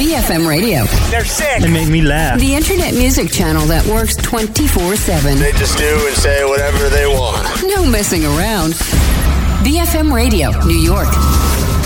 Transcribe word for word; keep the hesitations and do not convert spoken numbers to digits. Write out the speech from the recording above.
B F M Radio. They're sick. They make me laugh. The internet music channel that works twenty-four seven. They just do and say whatever they want. No messing around. B F M Radio, New York.